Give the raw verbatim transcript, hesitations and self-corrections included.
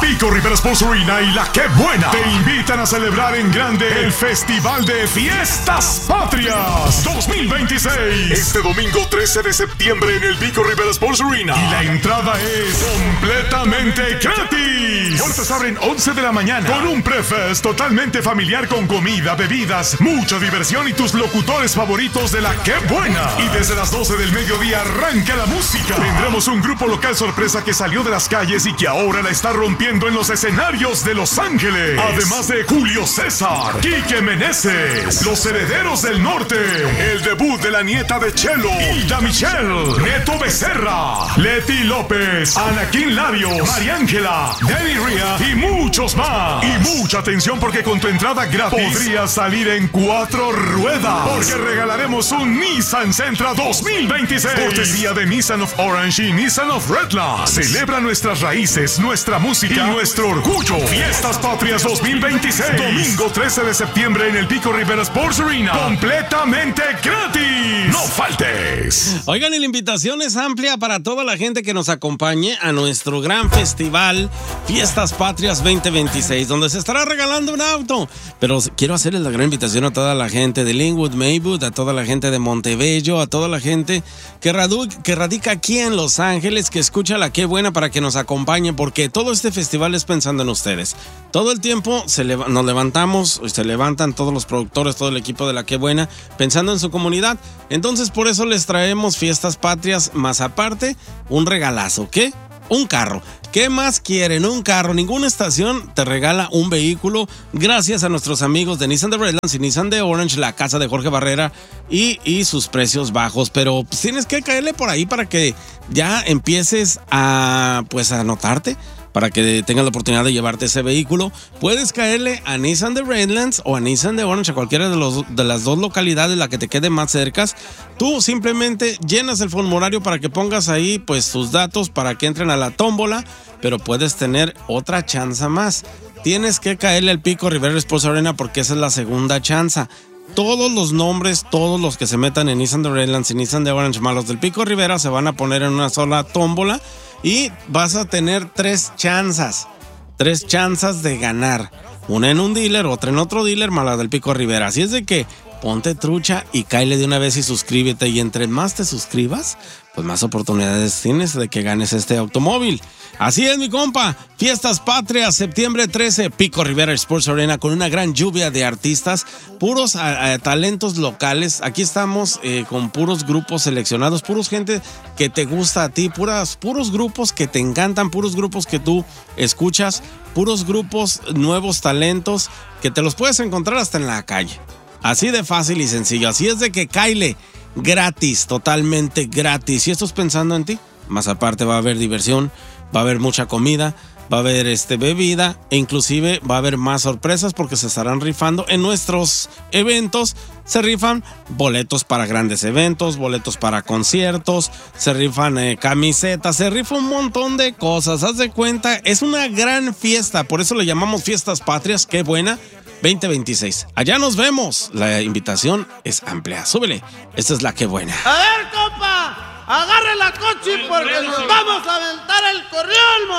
Pico Rivera Sports Arena y La Qué Buena te invitan a celebrar en grande el Festival de Fiestas Patrias dos mil veintiséis. Este domingo trece de septiembre en el Pico Rivera Sports Arena. Y la entrada es completamente gratis. Puertas abren once de la mañana con un prefest totalmente familiar con comida, bebidas, mucha diversión y tus locutores favoritos de La Qué Buena. Y desde las doce del mediodía arranca la música. Tendremos un grupo local sorpresa que salió de las calles y que ahora la está rompiendo en los escenarios de Los Ángeles. Además de Julio César, Quique Meneses, Los Herederos del Norte, el debut de la nieta de Chelo, Hilda Michelle, Neto Becerra, Leti López, Anaquín Larios, María Ángela, Danny Ria y muchos más. Y mucha atención porque con tu entrada gratis podrías salir en cuatro ruedas. Porque regalaremos un Nissan Sentra dos mil veintiséis. Cortesía de Nissan of Orange y Nissan of Redlands. Celebra nuestras raíces, nuestra música y nuestro orgullo. Fiestas Patrias dos mil veintiséis. Domingo trece de septiembre en el Pico Rivera Sports Arena. Completamente gratis. No faltes. Oigan, y la invitación es amplia para toda la gente que nos acompañe a nuestro gran festival Fiestas Patrias veinte veintiséis, donde se estará regalando un auto. Pero quiero hacerles la gran invitación a toda la gente de Linwood, Maywood, a toda la gente de Montebello, a toda la gente que, radu- que radica aquí en Los Ángeles, que escucha La Qué Buena para que nos acompañe, porque todo este festival es pensando en ustedes. Todo el tiempo se leva- nos levantamos, se levantan todos los productores, todo el equipo de La Qué Buena, pensando en su comunidad. Entonces por eso les traemos Fiestas Patrias, más aparte, un regalazo. ¿Qué? Un carro. ¿Qué más quieren? Un carro. Ninguna estación te regala un vehículo gracias a nuestros amigos de Nissan de Redlands y Nissan de Orange, la casa de Jorge Barrera y, y sus precios bajos. Pero pues, tienes que caerle por ahí para que ya empieces a, pues, a anotarte, para que tengas la oportunidad de llevarte ese vehículo. Puedes caerle a Nissan de Redlands o a Nissan de Orange, a cualquiera de, los, de las dos localidades, la que te quede más cerca. Tú simplemente llenas el formulario para que pongas ahí pues tus datos para que entren a la tómbola, pero puedes tener otra chance más. Tienes que caerle al Pico Rivera Sports Arena porque esa es la segunda chance. Todos los nombres, todos los que se metan en Nissan de Redlands y Nissan de Orange, malos del Pico Rivera, se van a poner en una sola tómbola y vas a tener tres chanzas, tres chanzas de ganar. Una en un dealer, otra en otro dealer, mala del Pico Rivera. Así es de que ponte trucha y cáele de una vez y suscríbete. Y entre más te suscribas, pues más oportunidades tienes de que ganes este automóvil. Así es, mi compa. Fiestas Patrias, septiembre trece, Pico Rivera Sports Arena, con una gran lluvia de artistas, puros a, a, talentos locales. Aquí estamos eh, con puros grupos seleccionados, puros gente que te gusta a ti, puras, puros grupos que te encantan, puros grupos que tú escuchas, puros grupos, nuevos talentos que te los puedes encontrar hasta en la calle. Así de fácil y sencillo. Así es de que caile gratis, totalmente gratis. Y esto es pensando en ti. Más aparte va a haber diversión, va a haber mucha comida, va a haber este, bebida e inclusive va a haber más sorpresas porque se estarán rifando en nuestros eventos. Se rifan boletos para grandes eventos, boletos para conciertos, se rifan eh, camisetas, se rifa un montón de cosas. Haz de cuenta, es una gran fiesta, por eso le llamamos Fiestas Patrias. Qué buena. veinte veintiséis. Allá nos vemos. La invitación es amplia. Súbele. Esta es La Qué Buena. A ver, compa, agarre la coche porque nos vamos a aventar el corrión.